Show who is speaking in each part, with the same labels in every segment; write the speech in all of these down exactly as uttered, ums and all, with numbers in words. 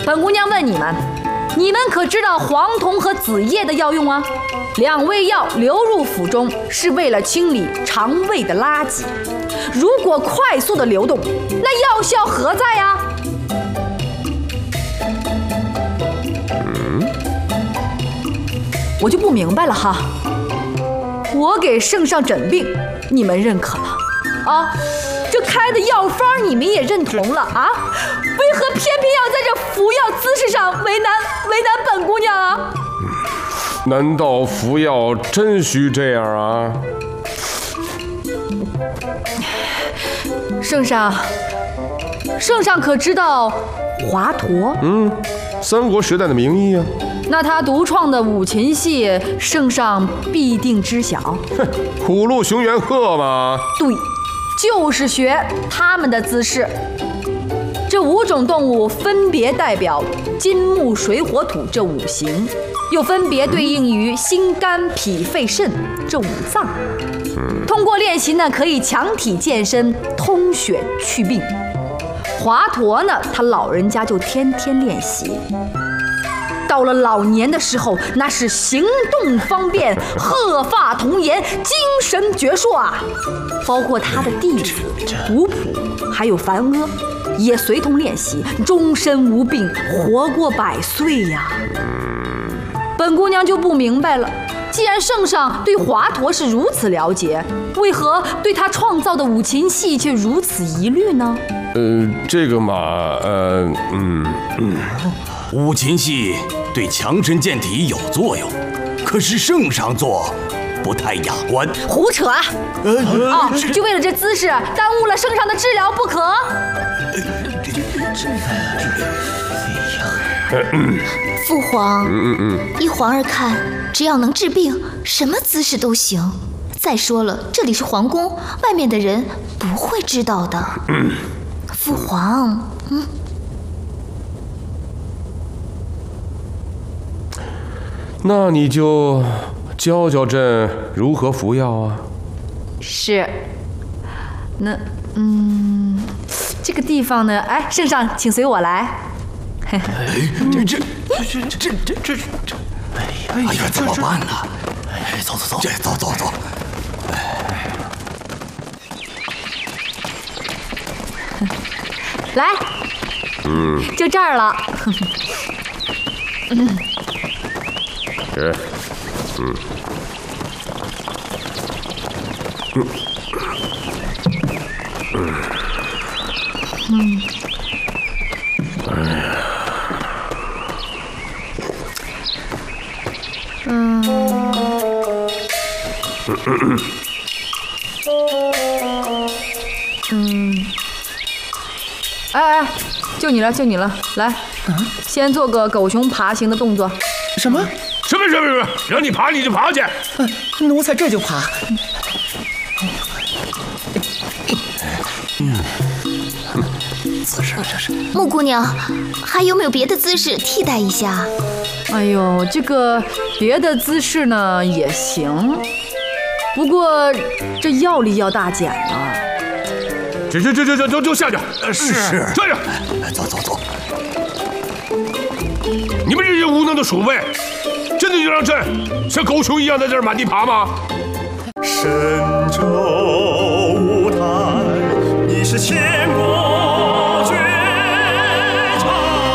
Speaker 1: 本姑娘问你们，你们可知道黄酮和子叶的药用啊？两味药流入腹中是为了清理肠胃的垃圾，如果快速的流动，那药效何在呀？嗯，我就不明白了哈。我给圣上诊病，你们认可了啊？这开的药方你们也认同了啊？为何偏偏要在这服药姿势上为难为难本姑娘啊？
Speaker 2: 难道服药真需这样啊？
Speaker 1: 圣上，圣上可知道华佗？
Speaker 2: 嗯，三国时代的名医啊。
Speaker 1: 那他独创的五禽戏，圣上必定知晓。
Speaker 2: 哼，虎鹿熊猿鹤嘛。
Speaker 1: 对，就是学他们的姿势。这五种动物分别代表金木水火土这五行，又分别对应于心肝脾肺肾这五脏。通过练习呢，可以强体健身、通血祛病。华佗呢，他老人家就天天练习，到了老年的时候，那是行动方便，鹤发童颜，精神矍铄啊！包括他的弟子古朴还有樊阿，也随同练习，终身无病，活过百岁呀。本姑娘就不明白了，既然圣上对华佗是如此了解，为何对他创造的五禽戏却如此疑虑呢？
Speaker 2: 呃，这个嘛，呃，嗯嗯，
Speaker 3: 五禽戏对强身健体有作用，可是圣上做不太雅观。
Speaker 1: 胡扯啊！哦，就为了这姿势，耽误了圣上的治疗不可。
Speaker 4: 父皇，嗯嗯嗯，依皇儿看，只要能治病，什么姿势都行。再说了，这里是皇宫，外面的人不会知道的。嗯，父皇，嗯。
Speaker 2: 那你就教教朕如何服药啊？
Speaker 1: 是。那，嗯，这个地方呢？哎，圣上，请随我来。
Speaker 3: 哎，这这这这这这这，哎呀，怎么办呢？哎，走走走，这走走走。
Speaker 1: 来，嗯，就这儿了。嗯，
Speaker 2: 哎，嗯，嗯，嗯，哎呀，
Speaker 1: 嗯，嗯。哎哎，就你了，就你了，来，嗯、先做个狗熊爬行的动作。
Speaker 5: 什么？
Speaker 2: 什么什么什么？让你爬你就爬去。
Speaker 5: 嗯、奴才这就爬。
Speaker 4: 嗯，姿势这是。穆姑娘，还有没有别的姿势替代一下？
Speaker 1: 哎呦，这个别的姿势呢也行，不过这药力要大减了。
Speaker 2: 这这这这这都都下去！
Speaker 3: 是是，
Speaker 2: 站着，
Speaker 3: 走走走。
Speaker 2: 你们这些无能的鼠辈，真的就让朕像狗熊一样在这儿满地爬吗？
Speaker 6: 神州舞台，你是千古绝唱。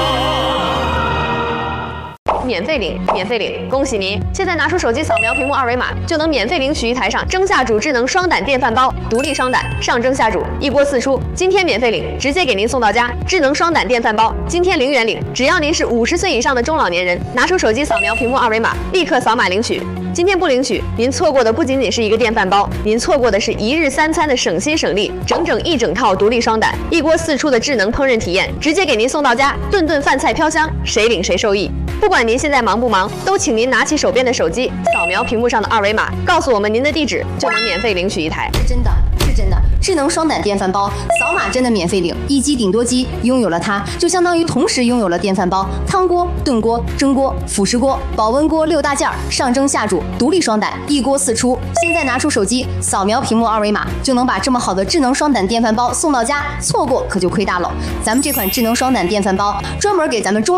Speaker 7: 免费领，免费领！恭喜您！现在拿出手机扫描屏幕二维码，就能免费领取一台上蒸下煮智能双胆电饭煲，独立双胆，上蒸下煮，一锅四出。今天免费领，直接给您送到家。智能双胆电饭煲，今天零元领，只要您是五十岁以上的中老年人，拿出手机扫描屏幕二维码，立刻扫码领取。今天不领取，您错过的不仅仅是一个电饭煲，您错过的是一日三餐的省心省力，整整一整套独立双胆，一锅四出的智能烹饪体验，直接给您送到家，顿顿饭菜飘香，谁领谁受益。不管您现在忙不忙，都请您拿起手边的手机，扫描屏幕上的二维码，告诉我们您的地址，就能免费领取一台。
Speaker 8: 是真的，是真的，智能双胆电饭煲，扫码真的免费领，一机顶多机，拥有了它，就相当于同时拥有了电饭煲、汤锅、炖锅、蒸锅、辅食锅、保温锅六大件儿，上蒸下煮，独立双胆，一锅四出。现在拿出手机，扫描屏幕二维码，就能把这么好的智能双胆电饭煲送到家，错过可就亏大了。咱们这款智能双胆电饭煲，专门给咱们中